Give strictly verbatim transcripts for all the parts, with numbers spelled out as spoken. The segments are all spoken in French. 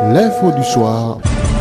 L'info du soir.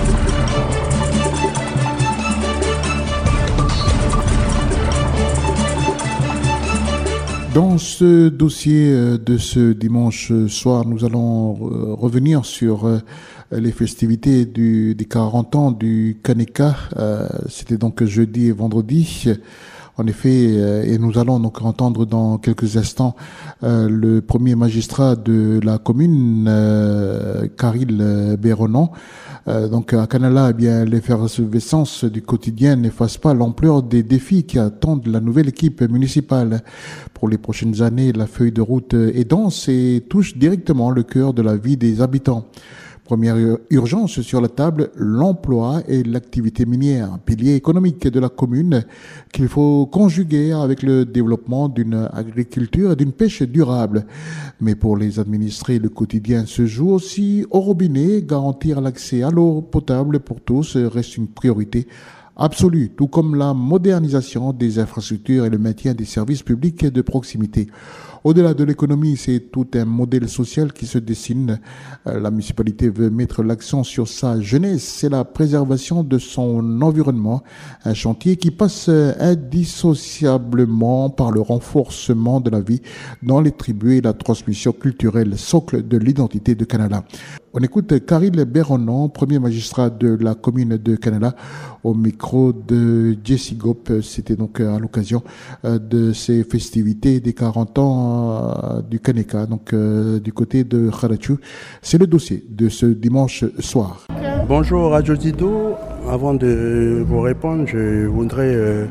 Dans ce dossier de ce dimanche soir, nous allons revenir sur les festivités du, des quarante ans du Kaneka. Euh, c'était donc jeudi et vendredi. En effet, euh, et nous allons donc entendre dans quelques instants euh, le premier magistrat de la commune, euh, Karil Béronon. Euh, donc à Kanala, eh bien, l'effervescence du quotidien n'efface pas l'ampleur des défis qui attendent la nouvelle équipe municipale. Pour les prochaines années, la feuille de route est dense et touche directement le cœur de la vie des habitants. Première urgence sur la table, l'emploi et l'activité minière, pilier économique de la commune qu'il faut conjuguer avec le développement d'une agriculture et d'une pêche durable. Mais pour les administrés, le quotidien se joue aussi au robinet. Garantir l'accès à l'eau potable pour tous reste une priorité absolue, tout comme la modernisation des infrastructures et le maintien des services publics de proximité. Au-delà de l'économie, c'est tout un modèle social qui se dessine. La municipalité veut mettre l'accent sur sa jeunesse et la préservation de son environnement. Un chantier qui passe indissociablement par le renforcement de la vie dans les tribus et la transmission culturelle, socle de l'identité de Kanala. On écoute Karil Béronon, premier magistrat de la commune de Kanala, au micro de Jesse Gop. C'était donc à l'occasion de ces festivités des quarante ans du Kaneka, donc euh, du côté de Kharachu. C'est le dossier de ce dimanche soir. Bonjour Radio Dido. Avant de vous répondre, je voudrais euh,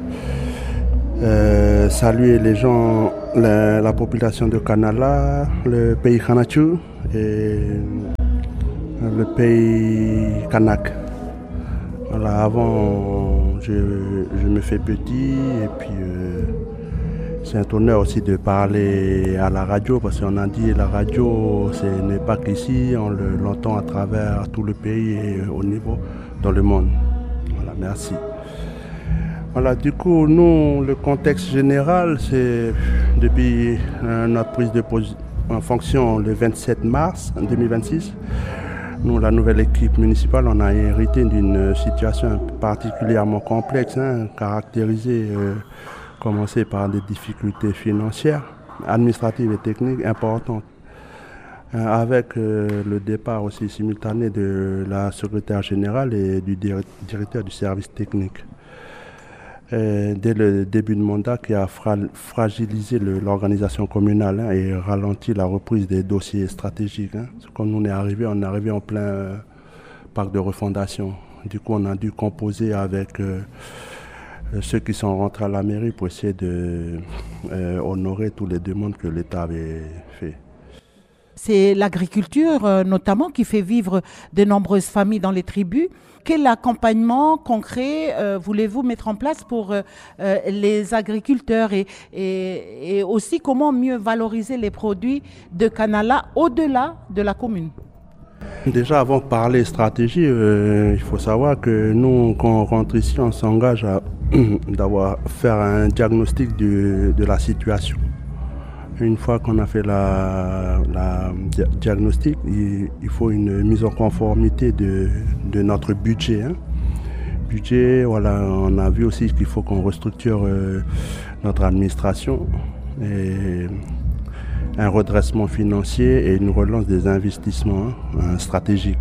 euh, saluer les gens, la, la population de Kanala, le pays Kharachu et le pays Kanak. Voilà, avant, je, je me fais petit et puis euh, c'est un honneur aussi de parler à la radio parce qu'on a dit la radio, ce n'est pas qu'ici, on le, l'entend à travers tout le pays et au niveau dans le monde. Voilà, merci. Voilà, du coup, nous, le contexte général, c'est depuis euh, notre prise de position en fonction le vingt-sept mars deux mille vingt-six. Nous, la nouvelle équipe municipale, on a hérité d'une situation particulièrement complexe, hein, caractérisée, euh, commencée par des difficultés financières, administratives et techniques importantes, euh, avec euh, le départ aussi simultané de la secrétaire générale et du dir- directeur du service technique. Et dès le début de mandat qui a fra- fragilisé le, l'organisation communale, hein, et ralenti la reprise des dossiers stratégiques. Hein. Quand on est arrivé, on est arrivé en plein euh, parc de refondation. Du coup, on a dû composer avec euh, ceux qui sont rentrés à la mairie pour essayer de euh, honorer toutes les demandes que l'État avait faites. C'est l'agriculture euh, notamment qui fait vivre de nombreuses familles dans les tribus. Quel accompagnement concret euh, voulez-vous mettre en place pour euh, euh, les agriculteurs et, et, et aussi comment mieux valoriser les produits de Kanala au-delà de la commune? Déjà, avant de parler stratégie, euh, il faut savoir que nous, quand on rentre ici, on s'engage à d'avoir faire un diagnostic de, de la situation. Une fois qu'on a fait la, la di- diagnostic, il, il faut une mise en conformité de, de notre budget. Hein. Budget, voilà, on a vu aussi qu'il faut qu'on restructure euh, notre administration et un redressement financier et une relance des investissements hein, stratégiques.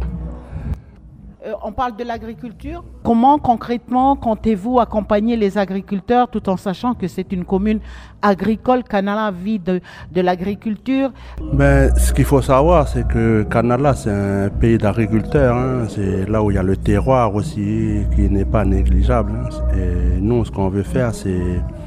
Euh, on parle de l'agriculture. Comment concrètement comptez-vous accompagner les agriculteurs tout en sachant que c'est une commune agricole? Kanala vit de, de l'agriculture. Ben, ce qu'il faut savoir, c'est que Kanala, c'est un pays d'agriculteurs. Hein. C'est là où il y a le terroir aussi, qui n'est pas négligeable. Hein. Et nous, ce qu'on veut faire, c'est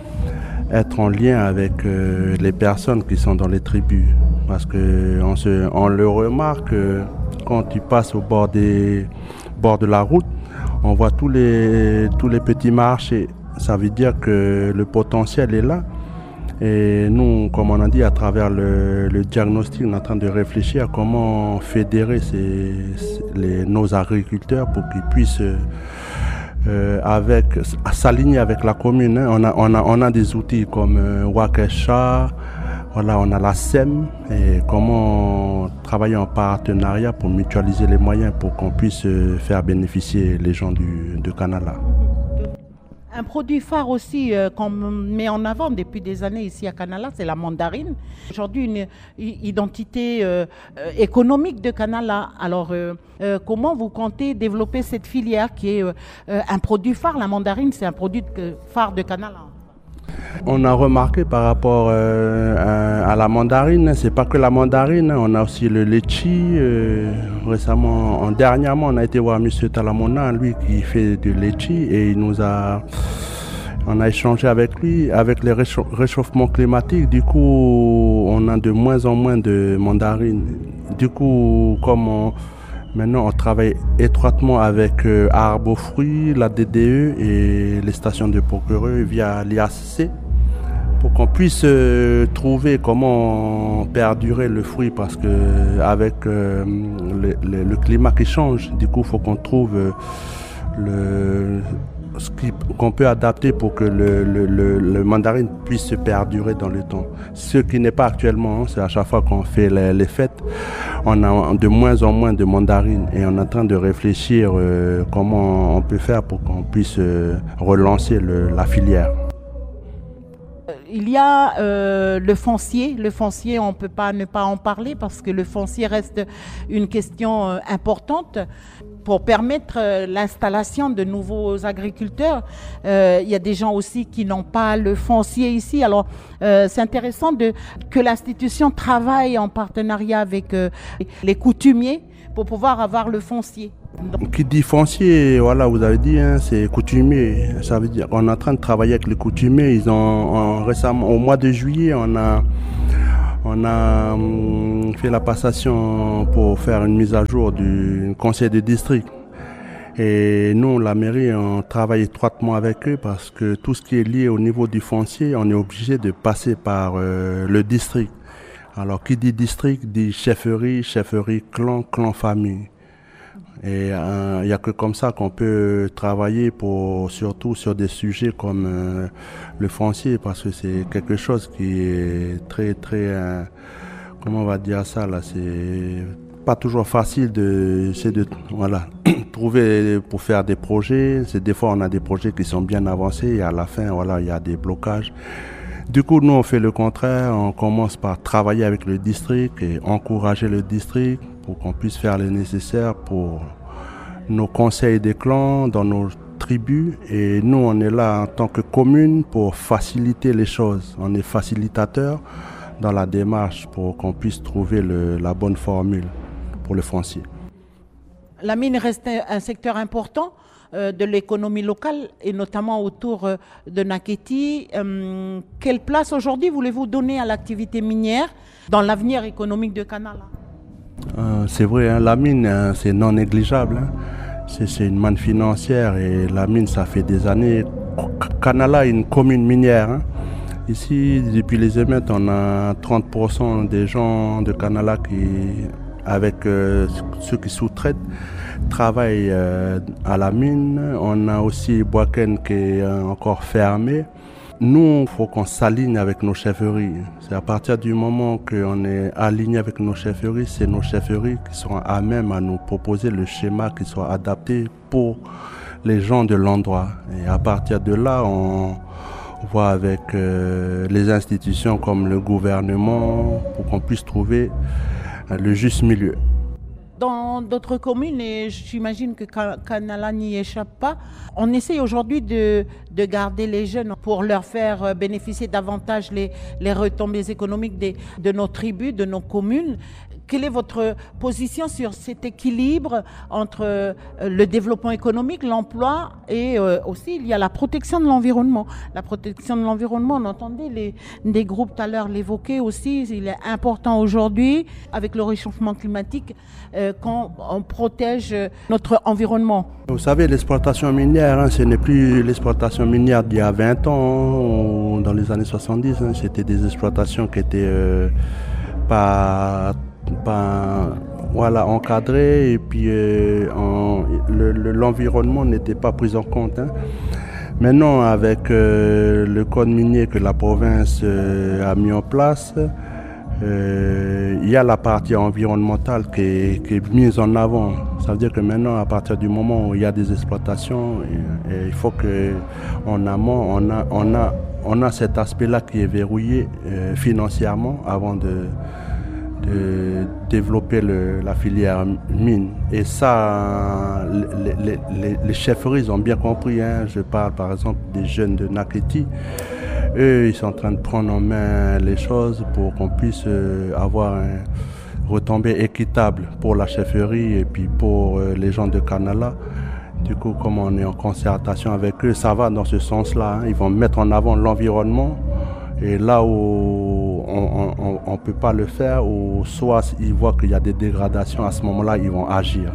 être en lien avec euh, les personnes qui sont dans les tribus. Parce qu'on on le remarque euh, quand tu passes au bord des bord de la route, on voit tous les, tous les petits marchés. Ça veut dire que le potentiel est là. Et nous, comme on a dit, à travers le, le diagnostic, on est en train de réfléchir à comment fédérer ces, les, nos agriculteurs pour qu'ils puissent euh, avec, s'aligner avec la commune. Hein. On a, on a, on a des outils comme euh, Wakesha, Voilà, on a la S E M et comment travailler en partenariat pour mutualiser les moyens pour qu'on puisse faire bénéficier les gens du, de Kanala. Un produit phare aussi euh, qu'on met en avant depuis des années ici à Kanala, c'est la mandarine. Aujourd'hui, une, une identité euh, euh, économique de Kanala. Alors, euh, euh, comment vous comptez développer cette filière qui est euh, euh, un produit phare? La mandarine, c'est un produit de, phare de Kanala. On a remarqué par rapport euh, à, à la mandarine, c'est pas que la mandarine, on a aussi le litchi. Euh, récemment, en, dernièrement, on a été voir M. Talamona, lui qui fait du litchi, et il nous a, on a échangé avec lui, avec les réchauff- réchauffements climatiques. Du coup, on a de moins en moins de mandarines. Du coup, comme on, maintenant on travaille étroitement avec euh, Arbre Fruits, la D D E et les stations de procureur via l'I A C C pour qu'on puisse euh, trouver comment perdurer le fruit, parce que avec euh, le, le, le climat qui change, du coup il faut qu'on trouve euh, le, ce qui, qu'on peut adapter pour que le, le, le, le mandarine puisse se perdurer dans le temps. Ce qui n'est pas actuellement, hein, c'est à chaque fois qu'on fait les, les fêtes, on a de moins en moins de mandarines et on est en train de réfléchir euh, comment on peut faire pour qu'on puisse euh, relancer le, la filière. Il y a euh, le foncier. Le foncier, on ne peut pas ne pas en parler parce que le foncier reste une question euh, importante. Pour permettre euh, l'installation de nouveaux agriculteurs, euh, il y a des gens aussi qui n'ont pas le foncier ici. Alors, euh, c'est intéressant de, que l'institution travaille en partenariat avec euh, les coutumiers pour pouvoir avoir le foncier. Donc, qui dit foncier, voilà, vous avez dit, hein, c'est coutumier. Ça veut dire qu'on est en train de travailler avec les coutumiers. Ils ont, en, récemment, au mois de juillet, on a, on a hum, fait la passation pour faire une mise à jour du conseil de district. Et nous, la mairie, on travaille étroitement avec eux parce que tout ce qui est lié au niveau du foncier, on est obligé de passer par euh, le district. Alors, qui dit district dit chefferie, chefferie, clan, clan, famille. Et il euh, n'y a que comme ça qu'on peut travailler pour, surtout sur des sujets comme euh, le foncier, parce que c'est quelque chose qui est très, très, euh, comment on va dire ça là, c'est pas toujours facile de, c'est de, voilà, trouver pour faire des projets. C'est des fois on a des projets qui sont bien avancés et à la fin, voilà, il y a des blocages. Du coup, nous, on fait le contraire. On commence par travailler avec le district et encourager le district pour qu'on puisse faire le nécessaire pour nos conseils des clans, dans nos tribus. Et nous, on est là en tant que commune pour faciliter les choses. On est facilitateur dans la démarche pour qu'on puisse trouver le, la bonne formule pour le foncier. La mine reste un secteur important de l'économie locale et notamment autour de Naketi. Euh, quelle place aujourd'hui voulez-vous donner à l'activité minière dans l'avenir économique de Kanala? euh, C'est vrai, hein, la mine, hein, c'est non négligeable. Hein. C'est, c'est une manne financière et la mine, ça fait des années. Kanala est une commune minière. Hein. Ici, depuis les émeutes, on a trente pour cent des gens de Kanala qui, avec euh, ceux qui sous-traitent, travaillent euh, à la mine. On a aussi Boaken qui est euh, encore fermé. Nous, il faut qu'on s'aligne avec nos chefferies. C'est à partir du moment qu'on est aligné avec nos chefferies, c'est nos chefferies qui seront à même à nous proposer le schéma qui soit adapté pour les gens de l'endroit. Et à partir de là, on voit avec euh, les institutions comme le gouvernement pour qu'on puisse trouver euh, le juste milieu. Dans d'autres communes, et j'imagine que Kanala n'y échappe pas, on essaye aujourd'hui de, de garder les jeunes pour leur faire bénéficier davantage les, les retombées économiques des, de nos tribus, de nos communes. Quelle est votre position sur cet équilibre entre le développement économique, l'emploi et aussi il y a la protection de l'environnement. La protection de l'environnement, on entendait les, des groupes tout à l'heure l'évoquer aussi, il est important aujourd'hui avec le réchauffement climatique euh, qu'on on protège notre environnement. Vous savez, l'exploitation minière, hein, ce n'est plus l'exploitation minière d'il y a vingt ans ou dans les années soixante-dix, hein, c'était des exploitations qui étaient euh, pas... pas voilà, encadré et puis euh, en, le, le, l'environnement n'était pas pris en compte. Hein. Maintenant, avec euh, le code minier que la province euh, a mis en place, euh, il y a la partie environnementale qui est, qui est mise en avant. Ça veut dire que maintenant, à partir du moment où il y a des exploitations, et, et il faut qu'en amont, on a, on a, on a cet aspect-là qui est verrouillé euh, financièrement avant de, de développer le, la filière mine. Et ça, les, les, les, les chefferies ont bien compris. Hein. Je parle par exemple des jeunes de Naketi. Eux, ils sont en train de prendre en main les choses pour qu'on puisse euh, avoir un retombée équitable pour la chefferie et puis pour euh, les gens de Kanala. Du coup, comme on est en concertation avec eux, ça va dans ce sens-là. Hein. Ils vont mettre en avant l'environnement. Et là où on ne peut pas le faire, ou soit ils voient qu'il y a des dégradations, à ce moment-là, ils vont agir.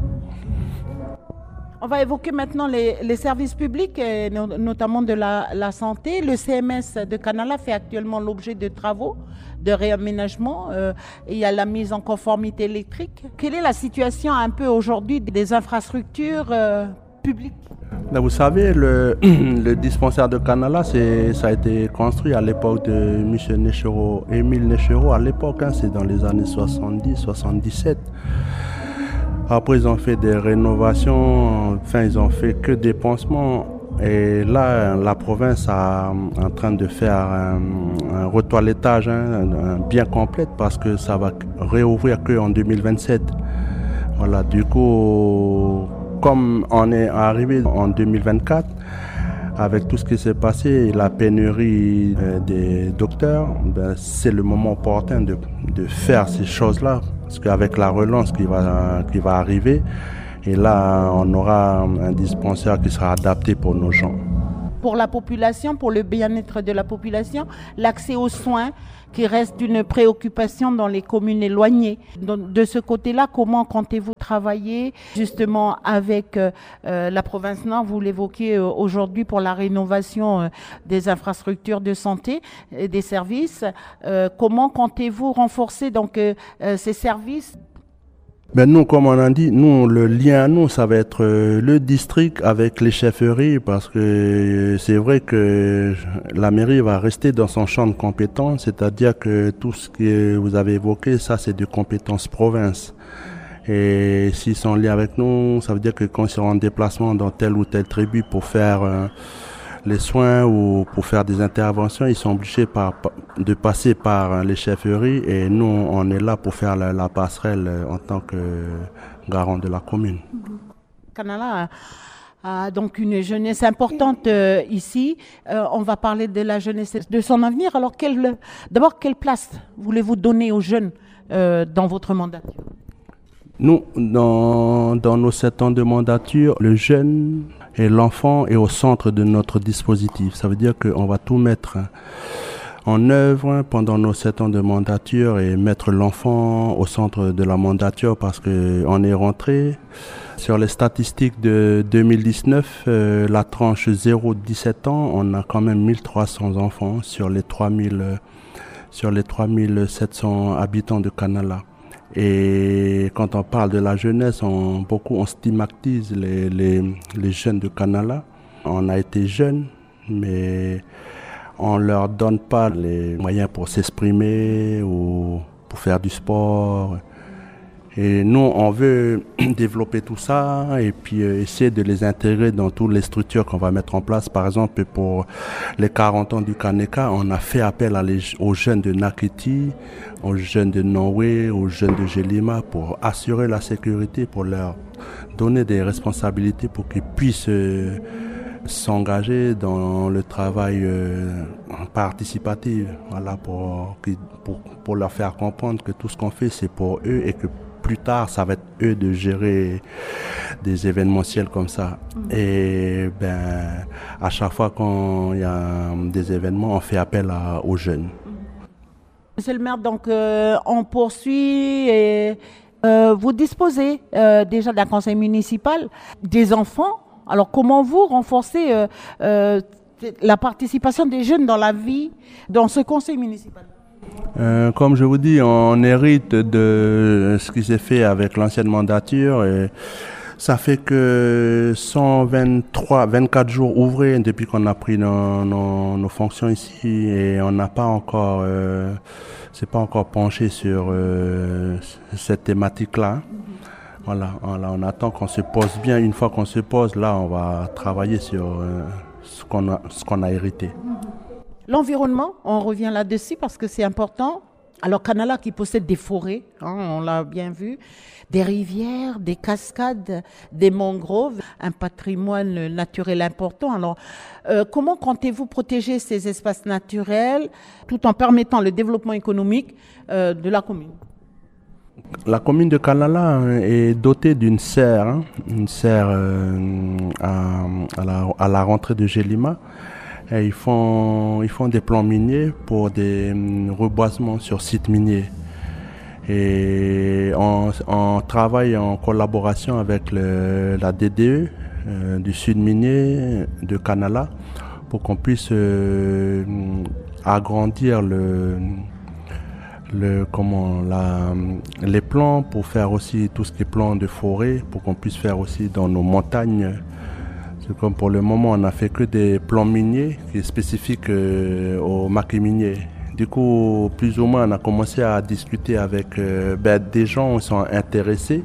On va évoquer maintenant les, les services publics, et notamment de la, la santé. Le C M S de Kanala fait actuellement l'objet de travaux de réaménagement. Euh, il y a la mise en conformité électrique. Quelle est la situation un peu aujourd'hui des infrastructures euh, publiques? Là, vous savez, le, le dispensaire de Kanala, ça a été construit à l'époque de M. Nechero, Émile Nechero, à l'époque, hein, c'est dans les années soixante-dix soixante-dix-sept. Après, ils ont fait des rénovations, enfin, ils ont fait que des pansements. Et là, la province est en train de faire un, un retoilettage hein, un, bien complet parce que ça va réouvrir qu'en deux mille vingt-sept. Voilà, du coup, comme on est arrivé en deux mille vingt-quatre, avec tout ce qui s'est passé, la pénurie des docteurs, ben, c'est le moment opportun de, de faire ces choses-là. Parce qu'avec la relance qui va, qui va arriver, et là, on aura un dispensaire qui sera adapté pour nos gens. Pour la population, pour le bien-être de la population, l'accès aux soins qui reste une préoccupation dans les communes éloignées. De ce côté-là, comment comptez-vous travailler justement avec euh, la province Nord? Vous l'évoquez euh, aujourd'hui pour la rénovation euh, des infrastructures de santé et des services. Euh, comment comptez-vous renforcer donc euh, ces services? Ben nous, comme on a dit, nous, le lien à nous, ça va être le district avec les chefferies parce que c'est vrai que la mairie va rester dans son champ de compétences, c'est-à-dire que tout ce que vous avez évoqué, ça c'est de compétences province. Et s'ils sont liés avec nous, ça veut dire que quand ils seront en déplacement dans telle ou telle tribu pour faire euh, les soins ou pour faire des interventions, ils sont obligés par, de passer par les chefferies et nous, on est là pour faire la, la passerelle en tant que garant de la commune. Kanala a, a donc une jeunesse importante euh, ici. Euh, on va parler de la jeunesse, de son avenir. Alors, quelle, d'abord, quelle place voulez-vous donner aux jeunes euh, dans votre mandature? Nous, dans, dans nos sept ans de mandature, le jeune et l'enfant est au centre de notre dispositif. Ça veut dire qu'on va tout mettre en œuvre pendant nos sept ans de mandature et mettre l'enfant au centre de la mandature parce qu'on est rentré. Sur les statistiques de deux mille dix-neuf, euh, la tranche zéro à dix-sept ans, on a quand même mille trois cents enfants sur les trois mille, euh, sur les trois mille sept cents habitants de Kanala. Et quand on parle de la jeunesse, on, beaucoup on stigmatise les, les, les jeunes de Kanala. On a été jeunes, mais on ne leur donne pas les moyens pour s'exprimer ou pour faire du sport. Et nous, on veut développer tout ça et puis euh, essayer de les intégrer dans toutes les structures qu'on va mettre en place. Par exemple, pour les quarante ans du Kaneka, on a fait appel à les, aux jeunes de Naketi, aux jeunes de Norway, aux jeunes de Jelima pour assurer la sécurité, pour leur donner des responsabilités pour qu'ils puissent euh, s'engager dans le travail euh, participatif. Voilà, pour, pour, pour leur faire comprendre que tout ce qu'on fait, c'est pour eux et que plus tard, ça va être eux de gérer des événementiels comme ça. Mmh. Et ben, à chaque fois qu'il y a des événements, on fait appel à, aux jeunes. Monsieur le maire, donc euh, on poursuit et euh, vous disposez euh, déjà d'un conseil municipal des enfants. Alors comment vous renforcez euh, euh, la participation des jeunes dans la vie, dans ce conseil municipal? Euh, comme je vous dis, on hérite de ce qui s'est fait avec l'ancienne mandature. Et Ça fait que cent vingt-trois, vingt-quatre jours ouvrés depuis qu'on a pris nos, nos, nos fonctions ici et on n'a pas encore, euh, c'est pas encore penché sur euh, cette thématique-là. Mm-hmm. Voilà, voilà, on attend qu'on se pose bien. Une fois qu'on se pose, là, on va travailler sur euh, ce qu'on a, ce qu'on a hérité. Mm-hmm. L'environnement, on revient là-dessus parce que c'est important. Alors, Kanala qui possède des forêts, hein, on l'a bien vu, des rivières, des cascades, des mangroves, un patrimoine naturel important. Alors, euh, comment comptez-vous protéger ces espaces naturels tout en permettant le développement économique euh, de la commune? La commune de Kanala est dotée d'une serre, hein, une serre euh, à, à, la, à la rentrée de Gélima. Et ils font, ils font des plans miniers pour des reboisements sur sites miniers. Et on, on travaille en collaboration avec le, la D D E euh, du Sud Minier de Kanala pour qu'on puisse euh, agrandir le, le, comment, la, les plans pour faire aussi tout ce qui est plan de forêt, pour qu'on puisse faire aussi dans nos montagnes. Comme pour le moment, on n'a fait que des plans miniers qui sont spécifiques euh, aux maquis miniers. Du coup, plus ou moins, on a commencé à discuter avec euh, ben, des gens qui sont intéressés,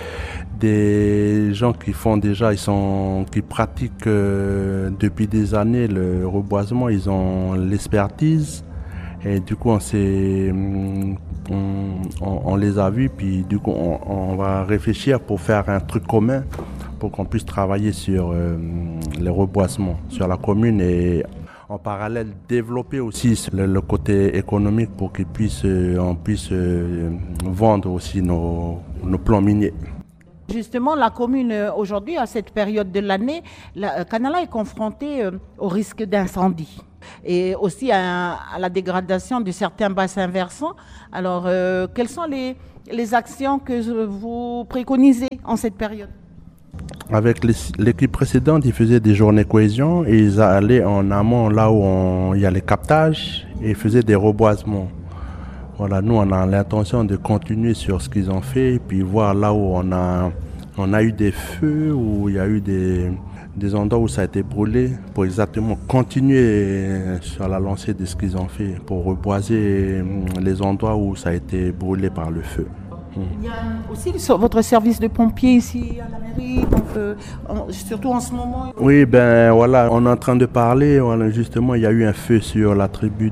des gens qui font déjà, ils sont, qui pratiquent euh, depuis des années le reboisement, ils ont l'expertise. Et du coup, on s'est, on, on, on les a vus, puis du coup, on, on va réfléchir pour faire un truc commun, pour qu'on puisse travailler sur euh, les reboisements sur la commune et en parallèle développer aussi le, le côté économique pour qu'on puisse, euh, on puisse euh, vendre aussi nos, nos plans miniers. Justement, la commune aujourd'hui, à cette période de l'année, la, Kanala est confrontée euh, au risque d'incendie et aussi à, à la dégradation de certains bassins versants. Alors, euh, quelles sont les, les actions que vous préconisez en cette période? Avec l'équipe précédente, ils faisaient des journées cohésion et ils allaient en amont là où on, il y a les captages et ils faisaient des reboisements. Voilà, nous on a l'intention de continuer sur ce qu'ils ont fait et puis voir là où on a, on a eu des feux, où il y a eu des, des endroits où ça a été brûlé pour exactement continuer sur la lancée de ce qu'ils ont fait pour reboiser les endroits où ça a été brûlé par le feu. Il y a aussi votre service de pompiers ici à la mairie, donc, euh, en, surtout en ce moment. Oui, ben voilà, on est en train de parler. Voilà, justement, il y a eu un feu sur la tribu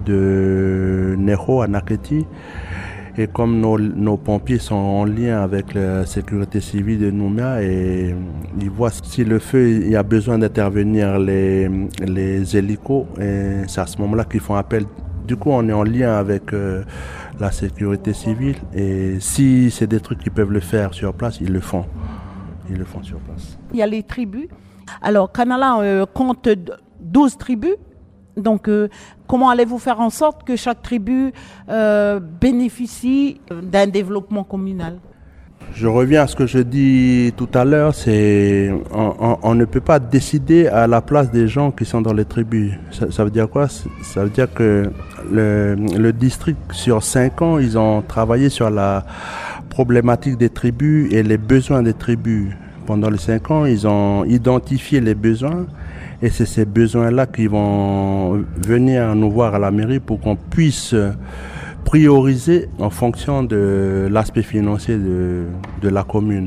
de Neho à Naketi. Et comme nos, nos pompiers sont en lien avec la sécurité civile de Nouméa et ils voient si le feu, il y a besoin d'intervenir les, les hélicos, et c'est à ce moment-là qu'ils font appel. Du coup, on est en lien avec euh, la sécurité civile et si c'est des trucs qui peuvent le faire sur place, ils le font. Ils le font sur place. Il y a les tribus. Alors, Kanala euh, compte douze tribus. Donc, euh, comment allez-vous faire en sorte que chaque tribu euh, bénéficie d'un développement communal? Je reviens à ce que je dis tout à l'heure, c'est on, on, on ne peut pas décider à la place des gens qui sont dans les tribus. Ça, ça veut dire quoi? Ça veut dire que le, le district, sur cinq ans, ils ont travaillé sur la problématique des tribus et les besoins des tribus. Pendant les cinq ans, ils ont identifié les besoins et c'est ces besoins-là qui vont venir nous voir à la mairie pour qu'on puisse prioriser en fonction de l'aspect financier de, de la commune.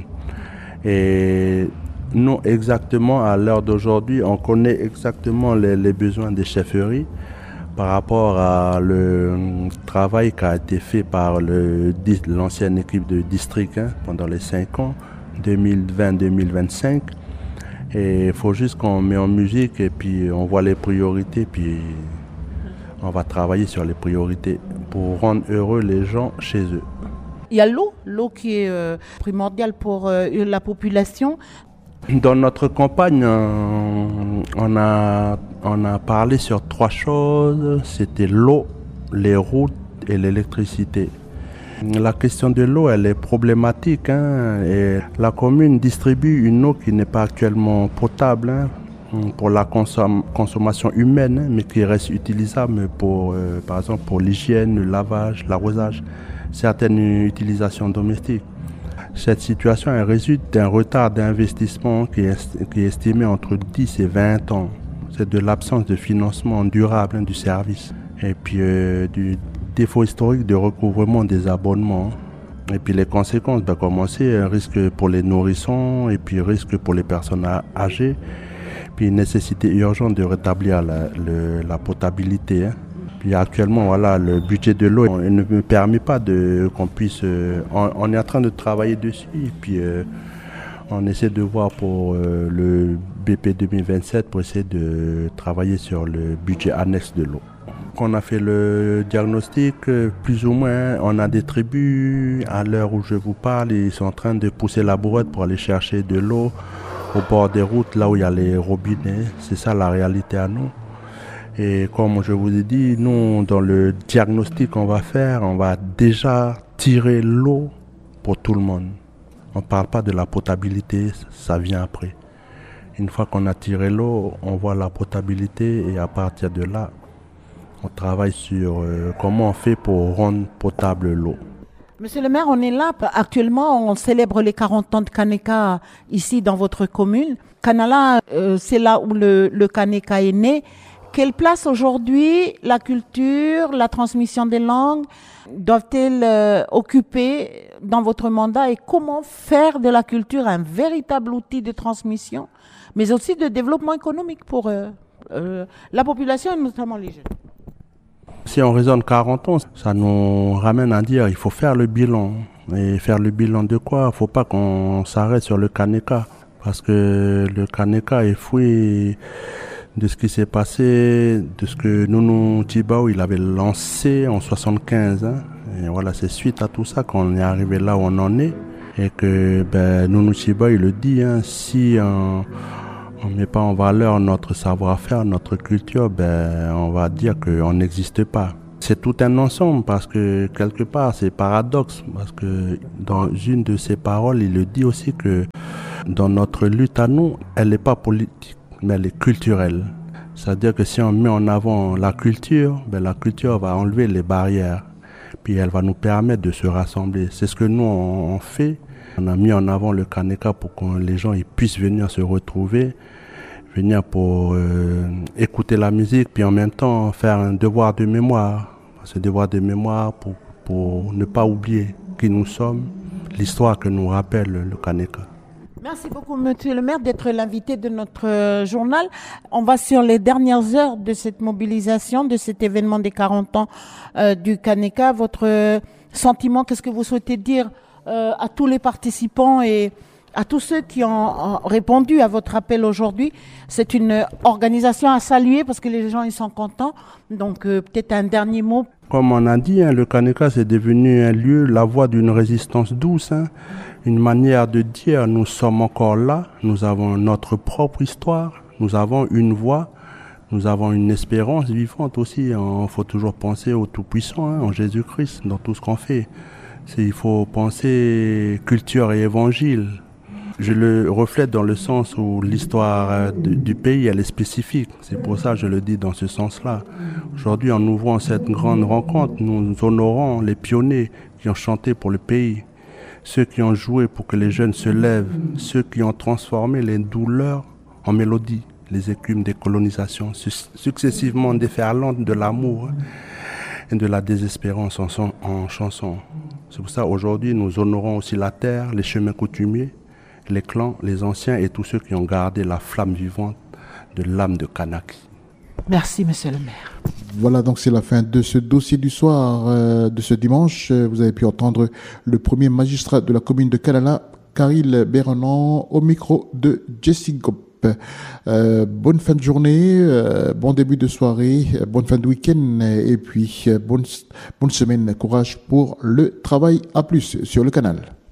Et nous, exactement, à l'heure d'aujourd'hui, on connaît exactement les, les besoins des chefferies par rapport à le travail qui a été fait par le, l'ancienne équipe de district hein, pendant les cinq ans, deux mille vingt deux mille vingt-cinq. Et il faut juste qu'on met en musique et puis on voit les priorités, puis on va travailler sur les priorités pour rendre heureux les gens chez eux. Il y a l'eau, l'eau qui est euh, primordiale pour euh, la population. Dans notre campagne, on, on, a, on a parlé sur trois choses. C'était l'eau, les routes et l'électricité. La question de l'eau, elle est problématique. Hein, et la commune distribue une eau qui n'est pas actuellement potable. Hein, pour la consom- consommation humaine, mais qui reste utilisable pour, euh, par exemple, pour l'hygiène, le lavage, l'arrosage, certaines utilisations domestiques. Cette situation elle résulte d'un retard d'investissement qui est, qui est estimé entre dix et vingt ans. C'est de l'absence de financement durable hein, du service et puis euh, du défaut historique de recouvrement des abonnements. Et puis les conséquences, ben, commencer, un risque pour les nourrissons et puis risque pour les personnes âgées. Puis nécessité urgente de rétablir la, le, la potabilité. Hein. Puis actuellement, voilà, le budget de l'eau on, ne me permet pas de qu'on puisse. Euh, on, on est en train de travailler dessus. Et puis euh, on essaie de voir pour euh, le B P deux mille vingt-sept pour essayer de travailler sur le budget annexe de l'eau. On a fait le diagnostic, plus ou moins, on a des tribus, à l'heure où je vous parle, ils sont en train de pousser la brouette pour aller chercher de l'eau au bord des routes, là où il y a les robinets. C'est ça la réalité à nous. Et comme je vous ai dit, nous, dans le diagnostic qu'on va faire, on va déjà tirer l'eau pour tout le monde. On ne parle pas de la potabilité, ça vient après. Une fois qu'on a tiré l'eau, on voit la potabilité et à partir de là, on travaille sur euh, comment on fait pour rendre potable l'eau. Monsieur le maire, on est là. Actuellement, on célèbre les quarante ans de Kaneka ici dans votre commune. Kanala, euh, c'est là où le, le Kaneka est né. Quelle place aujourd'hui la culture, la transmission des langues doivent-elles euh, occuper dans votre mandat et comment faire de la culture un véritable outil de transmission, mais aussi de développement économique pour euh, euh, la population et notamment les jeunes? Si on raisonne quarante ans, ça nous ramène à dire il faut faire le bilan. Et faire le bilan de quoi? Il ne faut pas qu'on s'arrête sur le Kaneka. Parce que le Kaneka est fruit de ce qui s'est passé, de ce que Nounou Tibao il avait lancé en soixante-quinze. Hein. Et voilà, c'est suite à tout ça qu'on est arrivé là où on en est. Et que ben, Nounou Tibao il le dit, hein, si on on ne met pas en valeur notre savoir-faire, notre culture, ben, on va dire qu'on n'existe pas. C'est tout un ensemble parce que quelque part c'est paradoxe parce que dans une de ses paroles, il le dit aussi que dans notre lutte à nous, elle n'est pas politique, mais elle est culturelle. C'est-à-dire que si on met en avant la culture, ben, la culture va enlever les barrières, puis elle va nous permettre de se rassembler. C'est ce que nous on, on fait. On a mis en avant le Kaneka pour que les gens ils puissent venir se retrouver, venir pour euh, écouter la musique, puis en même temps faire un devoir de mémoire. Ce devoir de mémoire pour, pour ne pas oublier qui nous sommes, l'histoire que nous rappelle le Kaneka. Merci beaucoup, monsieur le maire, d'être l'invité de notre euh, journal. On va sur les dernières heures de cette mobilisation, de cet événement des quarante ans euh, du Kaneka. Votre euh, sentiment, qu'est-ce que vous souhaitez dire euh, à tous les participants et à tous ceux qui ont, ont répondu à votre appel aujourd'hui? C'est une organisation à saluer parce que les gens ils sont contents. Donc euh, peut-être un dernier mot. Comme on a dit, hein, le Kaneka c'est devenu un lieu, la voie d'une résistance douce, hein, une manière de dire nous sommes encore là, nous avons notre propre histoire, nous avons une voix, nous avons une espérance vivante aussi. Il faut toujours penser au Tout-Puissant, hein, en Jésus-Christ, dans tout ce qu'on fait. C'est, il faut penser culture et évangile. Je le reflète dans le sens où l'histoire de, du pays, elle est spécifique. C'est pour ça que je le dis dans ce sens-là. Aujourd'hui, en ouvrant cette grande rencontre, nous honorons les pionniers qui ont chanté pour le pays, ceux qui ont joué pour que les jeunes se lèvent, ceux qui ont transformé les douleurs en mélodies, les écumes des colonisations, successivement déferlantes de l'amour et de la désespérance en, son, en chansons. C'est pour ça aujourd'hui, nous honorons aussi la terre, les chemins coutumiers, les clans, les anciens et tous ceux qui ont gardé la flamme vivante de l'âme de Kanaki. Merci, monsieur le maire. Voilà, donc c'est la fin de ce dossier du soir euh, de ce dimanche. Vous avez pu entendre le premier magistrat de la commune de Kanala, Karil Bérenan, au micro de Jesse Gop. Euh, bonne fin de journée, euh, bon début de soirée, euh, bonne fin de week-end et puis euh, bonne, bonne semaine. Courage pour le travail. À plus sur le canal.